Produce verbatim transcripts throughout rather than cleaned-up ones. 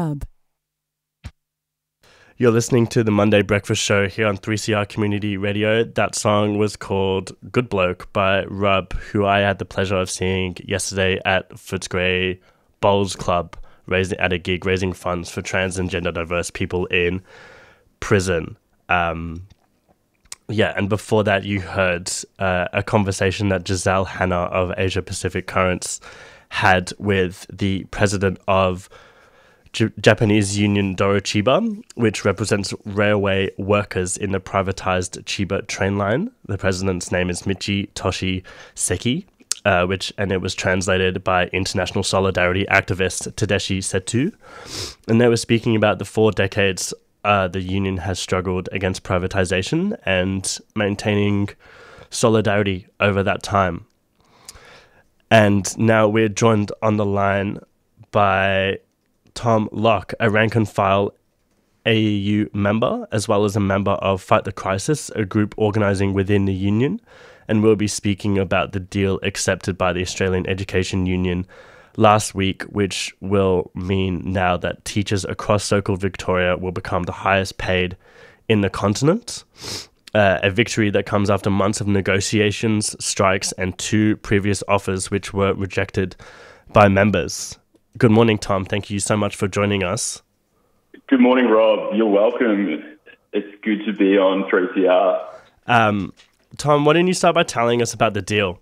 Rub. You're listening to the Monday Breakfast Show here on three C R Community Radio. That song was called Good Bloke by Rub, who I had the pleasure of seeing yesterday at Footscray Bowls Club, raising at a gig raising funds for trans and gender diverse people in prison. Um, yeah, and before that you heard uh, a conversation that Giselle Hanna of Asia Pacific Currents had with the president of J- Japanese Union Doro Chiba, which represents railway workers in the privatized Chiba train line. The president's name is Michi Toshi Seki, uh, which and it was translated by international solidarity activist Tadashi Setu. And they were speaking about the four decades uh, the union has struggled against privatization and maintaining solidarity over that time. And now we're joined on the line by Tom Locke, a rank-and-file A E U member, as well as a member of Fight the Crisis, a group organising within the union, and we'll be speaking about the deal accepted by the Australian Education Union last week, which will mean now that teachers across so-called Victoria will become the highest paid in the continent. Uh, a victory that comes after months of negotiations, strikes, and two previous offers which were rejected by members. Good morning, Tom. Thank you so much for joining us. Good morning, Rob. You're welcome. It's good to be on three C R. Um, Tom, why don't you start by telling us about the deal?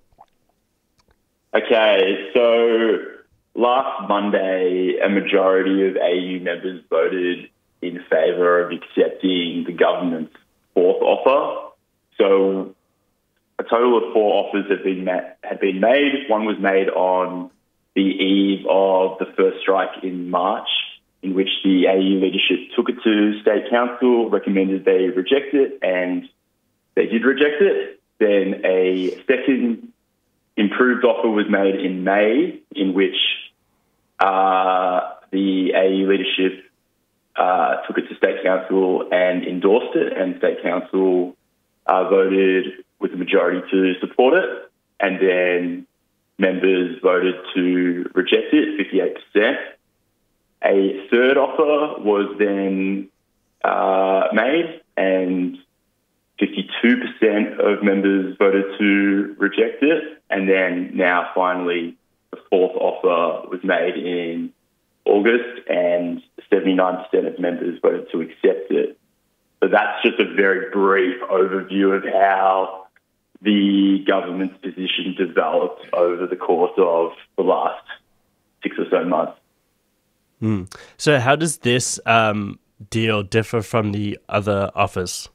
Okay, so last Monday, a majority of A U members voted in favour of accepting the government's fourth offer. So a total of four offers have been ma- had been made. One was made on the eve of the first strike in March, in which the A U leadership took it to State Council, recommended they reject it, and they did reject it. Then a second improved offer was made in May, in which uh, the A U leadership uh, took it to State Council and endorsed it, and State Council uh, voted with the majority to support it. And then members voted to reject it, fifty-eight percent. A third offer was then uh, made, and fifty-two percent of members voted to reject it. And then now finally the fourth offer was made in August, and seventy-nine percent of members voted to accept it. So that's just a very brief overview of how the government's position developed over the course of the last six or so months. Mm. So how does this um, deal differ from the other offers?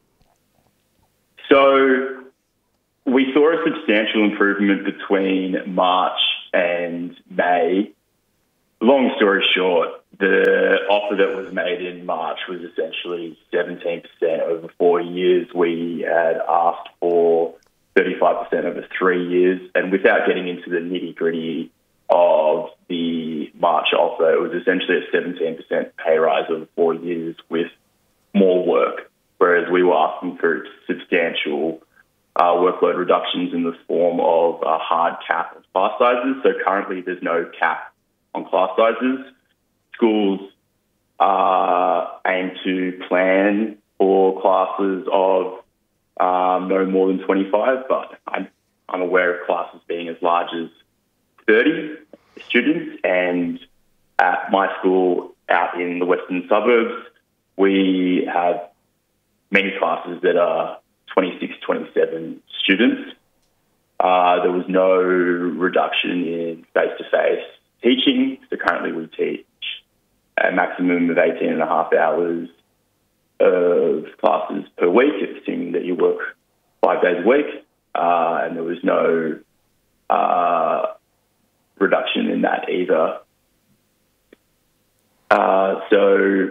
So we saw a substantial improvement between March and May. Long story short, the offer that was made in March was essentially seventeen percent over four years. We had asked for thirty-five percent over three years. And without getting into the nitty-gritty of the March offer, it was essentially a seventeen percent pay rise over four years with more work, whereas we were asking for substantial uh, workload reductions in the form of a hard cap of class sizes. So currently there's no cap on class sizes. Schools uh, aim to plan for classes of um, no more than twenty-five, but I'm, I'm aware of classes being as large as thirty students. And at my school out in the western suburbs, we have many classes that are twenty-six, twenty-seven students. Uh, there was no reduction in face-to-face teaching. So currently we teach a maximum of eighteen and a half hours of classes per week, assuming that you work five days a week. Uh, and there was no uh, reduction in that either. Uh, so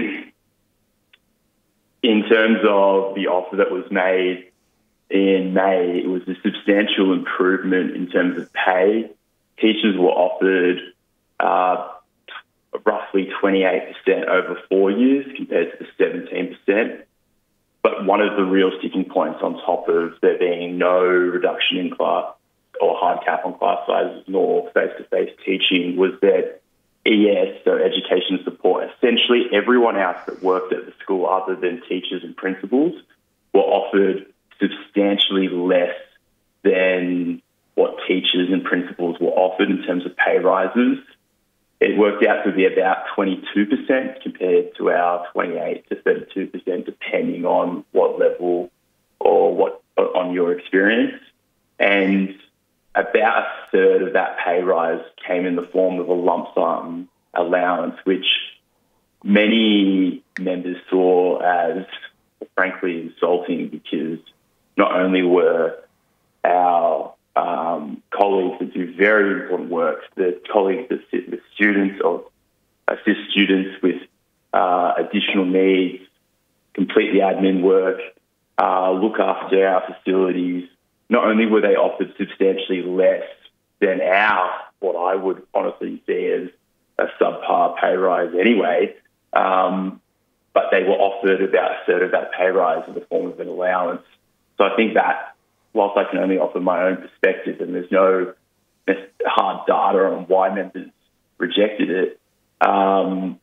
in terms of the offer that was made in May, it was a substantial improvement in terms of pay. Teachers were offered uh, roughly twenty-eight percent over four years compared to the seventeen percent. But one of the real sticking points on top of there being no reduction in class or hard cap on class sizes nor face-to-face teaching was that E S so education support. Essentially, everyone else that worked at the school other than teachers and principals were offered substantially less than what teachers and principals were offered in terms of pay rises. It worked out to be about twenty-two percent compared to our twenty-eight to thirty-two percent, depending on what level or what on your experience. And about a third of that pay rise came in the form of a lump sum allowance, which many members saw as frankly insulting, because not only were our um, colleagues that do very important work, the colleagues that sit with students or assist students with uh, additional needs, complete the admin work, uh, look after our facilities, not only were they offered substantially less than our, what I would honestly see as a subpar pay rise anyway, um, but they were offered about a third of that pay rise in the form of an allowance. So I think that, whilst I can only offer my own perspective and there's no hard data on why members rejected it, um,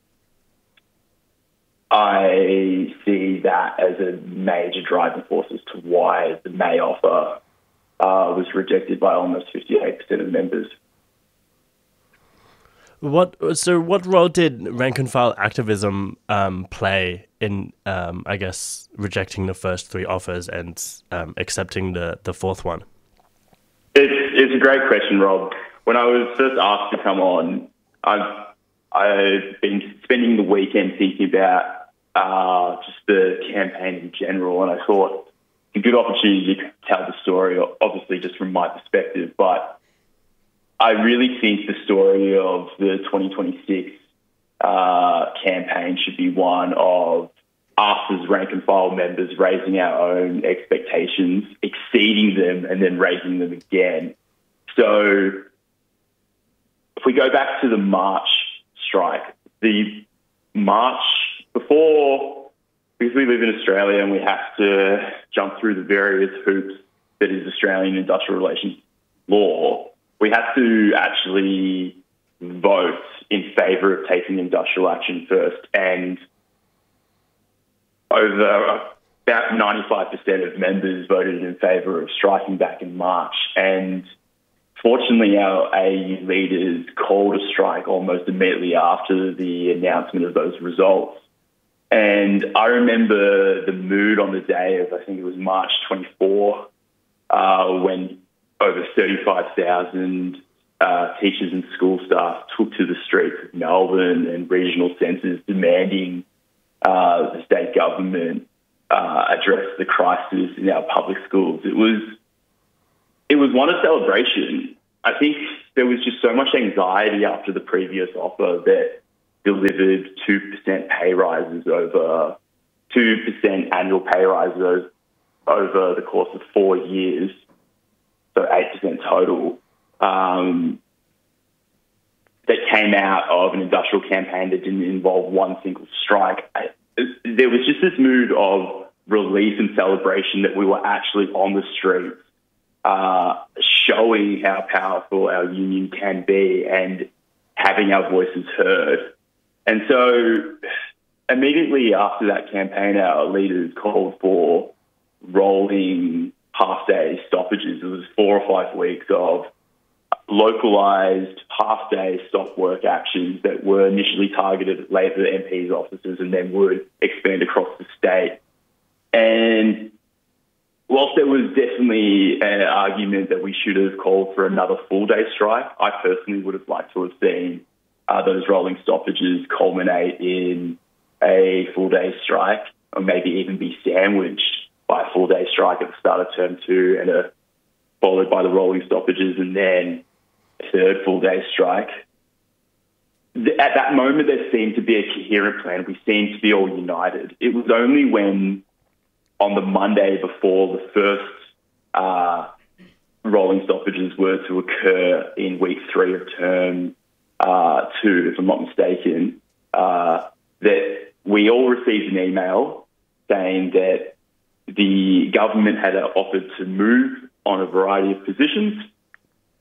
I see that as a major driving force as to why the May offer uh, was rejected by almost fifty-eight percent of members. What so? What role did rank and file activism um, play in, um, I guess, rejecting the first three offers and um, accepting the, the fourth one? It's it's a great question, Rob. When I was first asked to come on, I've I've been spending the weekend thinking about uh, just the campaign in general, and I thought it's a good opportunity to tell the story, obviously just from my perspective, but I really think the story of the twenty twenty-six uh, campaign should be one of us as rank and file members raising our own expectations, exceeding them, and then raising them again. So if we go back to the March strike, the March before, because we live in Australia and we have to jump through the various hoops that is Australian industrial relations law, we have to actually vote in favour of taking industrial action first. And over about ninety-five percent of members voted in favour of striking back in March. And fortunately, our A U leaders called a strike almost immediately after the announcement of those results. And I remember the mood on the day of, I think it was March twenty-fourth, uh, when over thirty-five thousand uh, teachers and school staff took to the streets of Melbourne and regional centres demanding uh, the state government uh, address the crisis in our public schools. It was it was one of celebration. I think there was just so much anxiety after the previous offer that delivered two percent pay rises over two percent annual pay rises over the course of four years. So eight percent total, um, that came out of an industrial campaign that didn't involve one single strike. I, there was just this mood of relief and celebration that we were actually on the streets, uh, showing how powerful our union can be and having our voices heard. And so immediately after that campaign, our leaders called for rolling half-day stoppages. It was four or five weeks of localised half-day stop work actions that were initially targeted at Labor M Ps' offices and then would expand across the state. And whilst there was definitely an argument that we should have called for another full-day strike, I personally would have liked to have seen uh, those rolling stoppages culminate in a full-day strike, or maybe even be sandwiched by a full-day strike at the start of term two, and a, followed by the rolling stoppages, and then a third full-day strike. At that moment, there seemed to be a coherent plan. We seemed to be all united. It was only when, on the Monday before the first uh, rolling stoppages were to occur in week three of term uh, two, if I'm not mistaken, uh, that we all received an email saying that the government had offered to move on a variety of positions,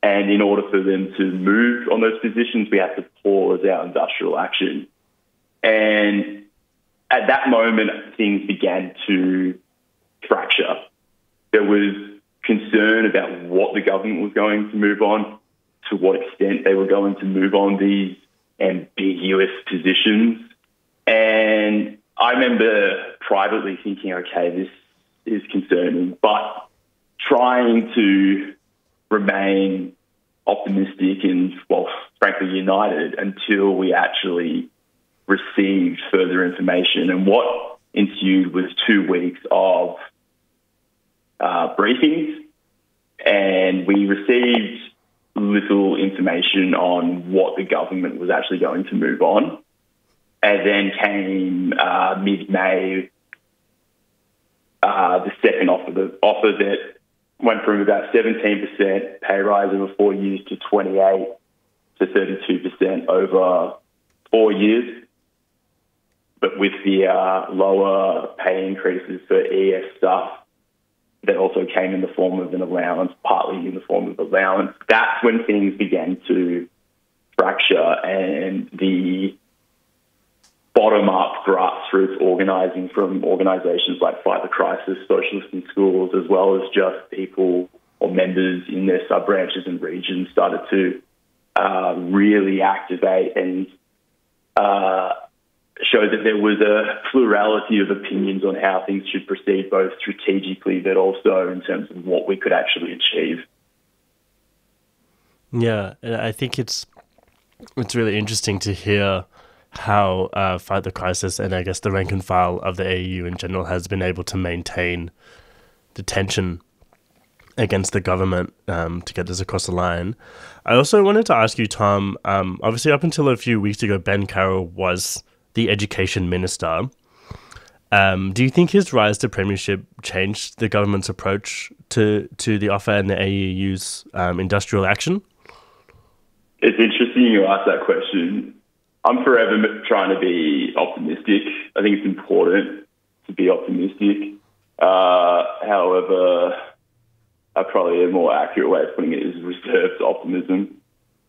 And in order for them to move on those positions, we had to pause our industrial action. And at that moment, things began to fracture. There was concern about what the government was going to move on, to what extent they were going to move on these ambiguous positions. And I remember privately thinking, okay, this is concerning, but trying to remain optimistic and, well, frankly, united until we actually received further information. And what ensued was two weeks of uh, briefings, and we received little information on what the government was actually going to move on. And then came uh, mid-May, uh, the second offer, the offer that went from about seventeen percent pay rise over four years to twenty-eight to thirty-two percent over four years. But with the uh, lower pay increases for E S staff, that also came in the form of an allowance, partly in the form of allowance. That's when things began to fracture, and the bottom-up grassroots organising from organisations like Fight the Crisis, Socialists in Schools, as well as just people or members in their sub-branches and regions started to uh, really activate and uh, show that there was a plurality of opinions on how things should proceed, both strategically but also in terms of what we could actually achieve. Yeah, and I think it's it's really interesting to hear how uh, Fight the Crisis and I guess the rank and file of the A E U in general has been able to maintain the tension against the government um, to get this across the line. I also wanted to ask you, Tom, um, obviously up until a few weeks ago, Ben Carroll was the education minister. Um, do you think his rise to premiership changed the government's approach to, to the offer and the A E U's um, industrial action? It's interesting you ask that question. I'm forever trying to be optimistic. I think it's important to be optimistic. Uh, however, uh, probably a more accurate way of putting it is reserved optimism.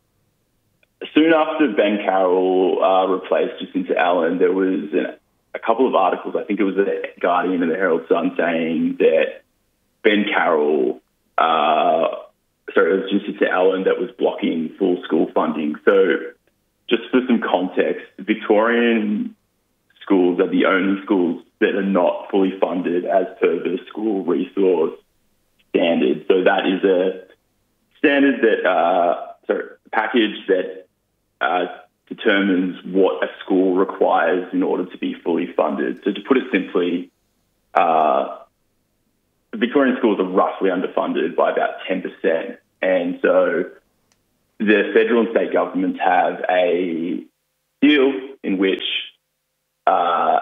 Soon after Ben Carroll uh, replaced Jacinta Allen, there was an, a couple of articles, I think it was the Guardian and the Herald Sun, saying that Ben Carroll, uh, sorry, it was Jacinta Allen that was blocking full school funding. So just for some context, Victorian schools are the only schools that are not fully funded as per the school resource standard. So that is a standard that, uh, sorry, package that uh, determines what a school requires in order to be fully funded. So to put it simply, uh, Victorian schools are roughly underfunded by about ten percent. And so the federal and state governments have a deal in which uh,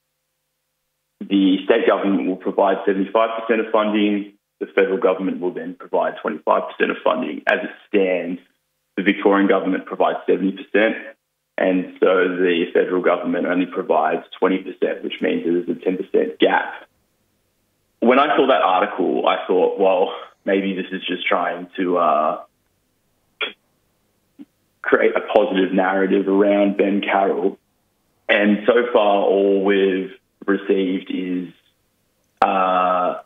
the state government will provide seventy-five percent of funding, the federal government will then provide twenty-five percent of funding. As it stands, the Victorian government provides seventy percent, and so the federal government only provides twenty percent, which means there's a ten percent gap. When I saw that article, I thought, well, maybe this is just trying to uh, create a positive narrative around Ben Carroll. And so far, all we've received is uh,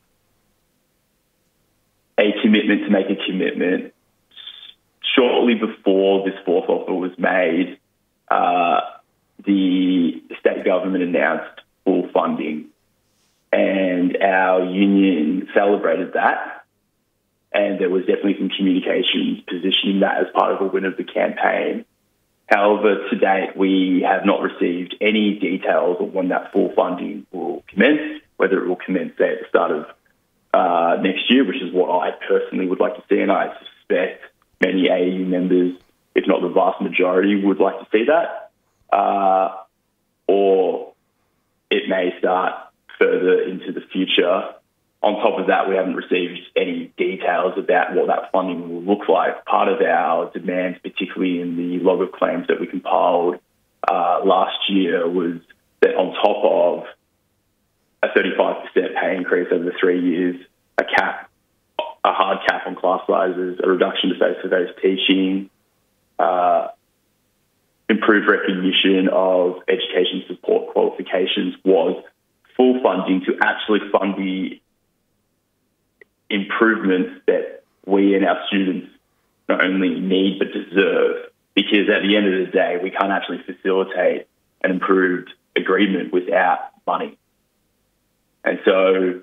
a commitment to make a commitment. Shortly before this fourth offer was made, uh, the state government announced full funding, and our union celebrated that. And there was definitely some communications positioning that as part of a win of the campaign. However, to date, we have not received any details on when that full funding will commence, whether it will commence at the start of uh, next year, which is what I personally would like to see, and I suspect many A E U members, if not the vast majority, would like to see that. Uh, or it may start further into the future. On top of that, we haven't received any details about what that funding will look like. Part of our demands, particularly in the log of claims that we compiled uh, last year, was that on top of a thirty-five percent pay increase over three years, a cap a hard cap on class sizes, a reduction to face-to-face teaching, uh, improved recognition of education support qualifications, was full funding to actually fund the improvements that we and our students not only need but deserve. Because at the end of the day, we can't actually facilitate an improved agreement without money. And so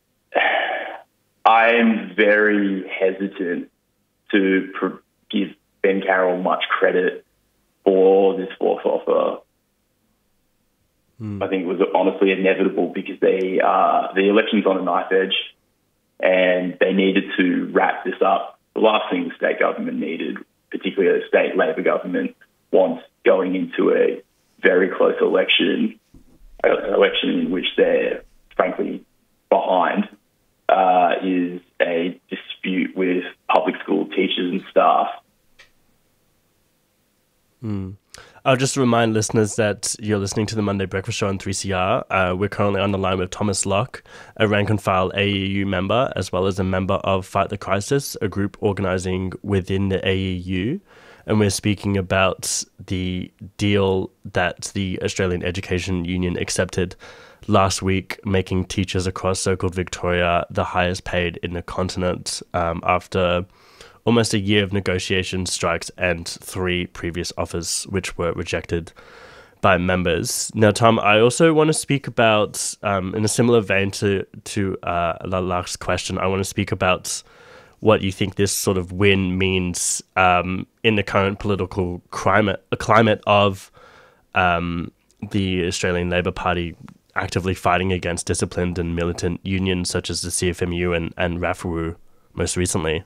I'm very hesitant to pr- give Ben Carroll much credit for this fourth offer. Hmm. I think it was honestly inevitable because they uh, the election's on a knife edge and they needed to wrap this up. The last thing the state government needed, particularly the state Labor government, wants going into a very close election, an election in which they're frankly behind, uh, is a dispute with public school teachers and staff. Mm. I'll just remind listeners that you're listening to the Monday Breakfast Show on three C R. Uh, we're currently on the line with Thomas Locke, a rank and file A E U member, as well as a member of Fight the Crisis, a group organising within the A E U. And we're speaking about the deal that the Australian Education Union accepted last week, making teachers across so-called Victoria the highest paid in the continent um, after almost a year of negotiations, strikes, and three previous offers, which were rejected by members. Now, Tom, I also want to speak about, um, in a similar vein to to uh, the last question, I want to speak about what you think this sort of win means um, in the current political climate, climate of um, the Australian Labor Party actively fighting against disciplined and militant unions such as the C F M U and, and R A F W most recently.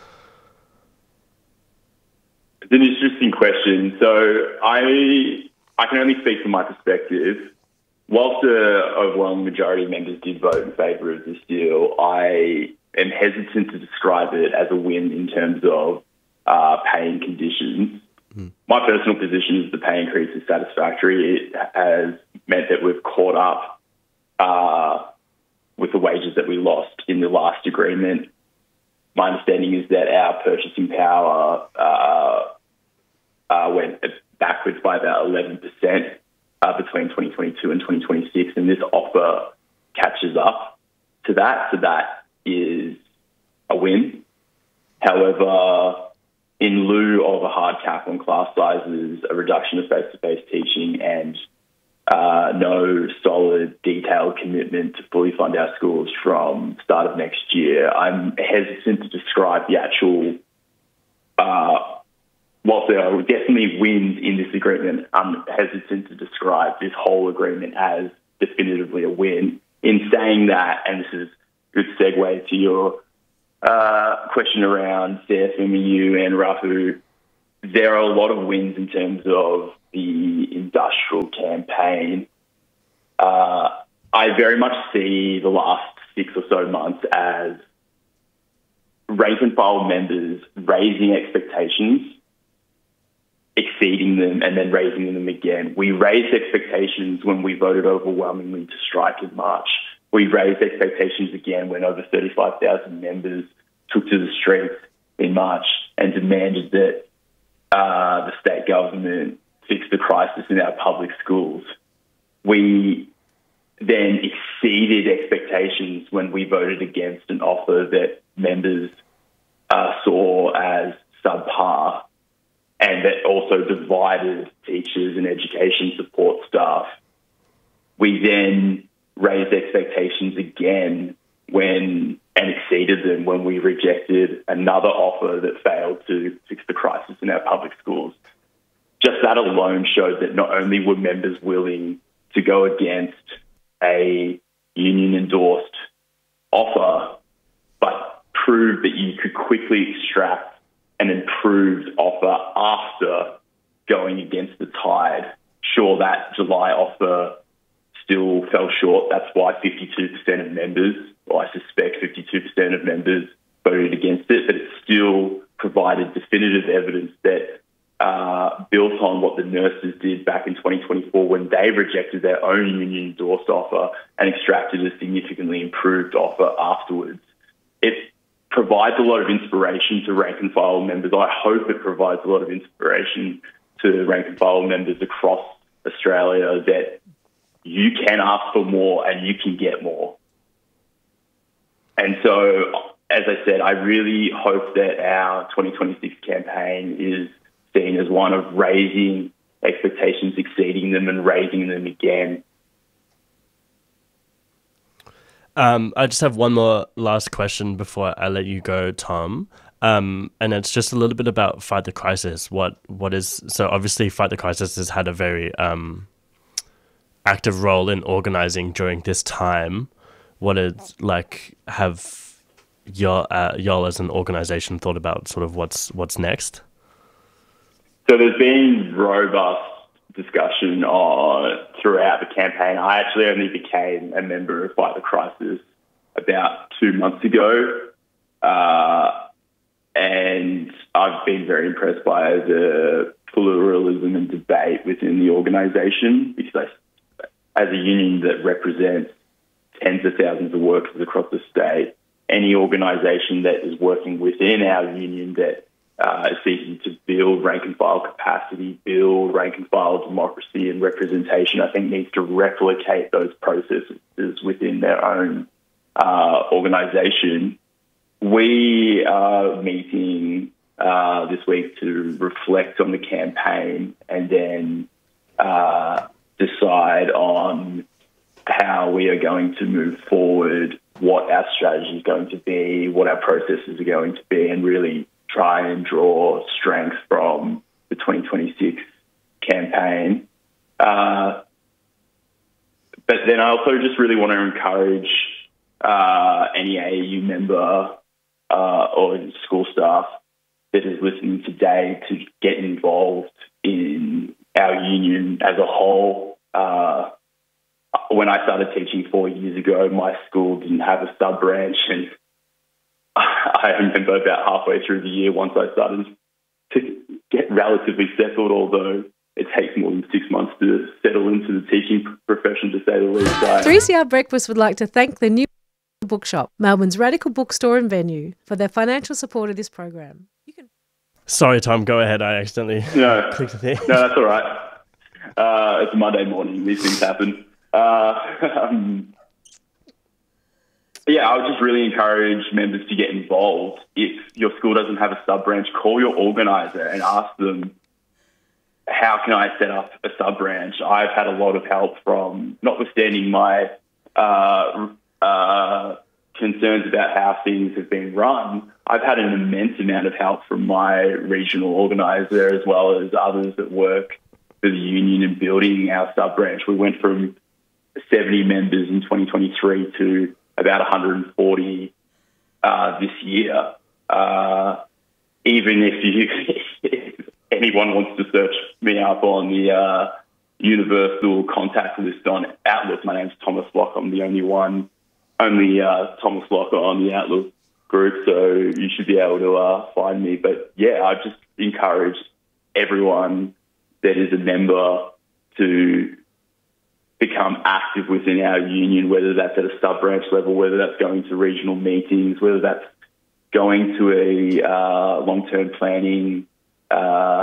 It's an interesting question. So I I can only speak from my perspective. Whilst the overwhelming majority of members did vote in favour of this deal, I am hesitant to describe it as a win in terms of uh, pay and conditions. Mm. My personal position is the pay increase is satisfactory. It has meant that we've caught up uh, with the wages that we lost in the last agreement. My understanding is that our purchasing power uh, uh, went backwards by about eleven percent uh, between twenty twenty-two and twenty twenty-six, and this offer catches up to that. So that is a win. However, in lieu of a hard cap on class sizes, a reduction of face-to-face teaching, and uh, no solid, detailed commitment to fully fund our schools from the start of next year, I'm hesitant to describe the actual, uh, whilst there are definitely wins in this agreement, I'm hesitant to describe this whole agreement as definitively a win. In saying that, and this is a good segue to your uh, question around C F M U and R A F W, there are a lot of wins in terms of the industrial campaign. Uh, I very much see the last six or so months as rank and file members raising expectations, exceeding them, and then raising them again. We raised expectations when we voted overwhelmingly to strike in March. We raised expectations again when over thirty-five thousand members took to the streets in March and demanded that uh, the state government fix the crisis in our public schools. We then exceeded expectations when we voted against an offer that members uh, saw as subpar, and that also divided teachers and education support staff. We then raised expectations again when and exceeded them when we rejected another offer that failed to fix the crisis in our public schools. Just that alone showed that not only were members willing to go against a union-endorsed offer, but proved that you could quickly extract an improved offer after going against the tide. Sure, that July offer still fell short. That's why fifty-two percent of members, or I suspect fifty-two percent of members, voted against it, but it still provided definitive evidence that uh, built on what the nurses did back in twenty twenty-four when they rejected their own union-endorsed offer and extracted a significantly improved offer afterwards. It provides a lot of inspiration to rank and file members. I hope it provides a lot of inspiration to rank and file members across Australia that you can ask for more and you can get more. And so, as I said, I really hope that our twenty twenty-six campaign is seen as one of raising expectations, exceeding them and raising them again. Um, I just have one more last question before I let you go, Tom. Um, and it's just a little bit about Fight the Crisis. What what is so obviously Fight the Crisis has had a very um, active role in organizing during this time. What is like have y'all uh, y'all as an organization thought about sort of what's what's next? So there's been robust discussion on throughout the campaign. I actually only became a member of Fight the Crisis about two months ago. Uh, and I've been very impressed by the pluralism and debate within the organisation, because I, as a union that represents tens of thousands of workers across the state, any organisation that is working within our union that uh, is seeking to build rank and file capacity, build rank and file democracy and representation, I think needs to replicate those processes within their own uh, organisation. We are meeting uh, this week to reflect on the campaign and then uh, decide on how we are going to move forward, what our strategy is going to be, what our processes are going to be, and really try and draw strength from the twenty twenty-six campaign. Uh, but then I also just really want to encourage uh, any A A U member uh, or school staff that is listening today to get involved in our union as a whole. Uh, when I started teaching four years ago, my school didn't have a sub-branch, and I remember about halfway through the year, once I started to get relatively settled, although it takes more than six months to settle into the teaching profession, to say the least. I, three C R Breakfast would like to thank the New Bookshop, Melbourne's radical bookstore and venue, for their financial support of this program. You can. Sorry, Tom, go ahead. I accidentally no, clicked the thing. No, that's all right. Uh, it's a Monday morning. These things happen. Uh, um, yeah, I would just really encourage members to get involved. If your school doesn't have a sub-branch, call your organiser and ask them, how can I set up a sub-branch? I've had a lot of help from, notwithstanding my uh, uh, concerns about how things have been run, I've had an immense amount of help from my regional organiser as well as others that work for the union in building our sub-branch. We went from seventy members in twenty twenty-three to about one hundred forty uh, this year. Uh, even if you, if anyone wants to search me up on the uh, universal contact list on Outlook, my name's Thomas Lock. I'm the only one, only uh, Thomas Locker on the Outlook group, so you should be able to uh, find me. But yeah, I just encourage everyone that is a member to become active within our union, whether that's at a sub-branch level, whether that's going to regional meetings, whether that's going to a uh, long-term planning uh,